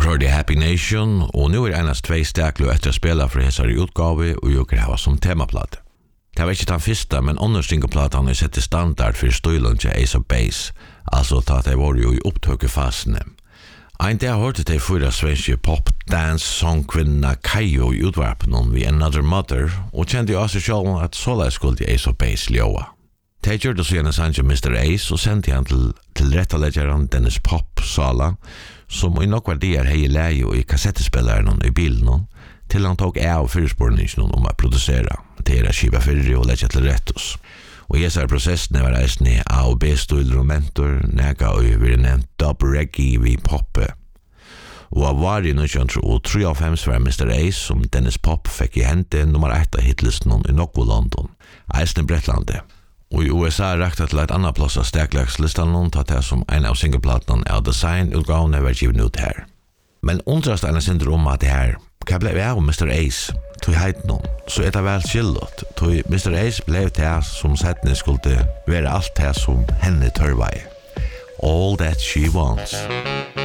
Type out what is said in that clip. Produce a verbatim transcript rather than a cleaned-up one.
hørte Happy Nation, og nu er enast tvei stekler etter å spille for hessar i utgave og jokker hava som temaplate. Det var ikke den første, men understingeplatan er sett standard for støylen til Ace of Base, altså at de var jo i opptøkefasene. Ein dag hørte de fyra svenske pop, dance, songkvinna Kajo i utvarpen om vi Another Mother, og kjente jo også selv at såla skulle Ace of Base ljåa. De gjør det så gjerne sannsyn mister Ace, og sendte han til, til rettaleggeren Dennis Pop Sala, som i nok verdier hei leie og i kassettespilleren i bilen, til han tok av fyrspårningen om å produsere, til å skiva fyrre og legge til rettos. Og i disse prosessene var eisne A og B-støyler og mentor, nega og vi nevnt dub reggae vi poppe. Og av var i nitton trettiofem var mister Ace, som Dennis Pop fikk i hente nummer ett av hitlisten i Nokko London, eisne Brettlande. Og i U S A rakta til et annet plass av steklagslistan noen tatt det som en av singleplatene av design-utgavene var givet ut her. Men undrast ene synder om at det her, hva ble av mister Ace? Tog heit noen, så er det vel skillot. Tog mister Ace ble det som settene skulle være alt det som henne tørvei. All that she wants.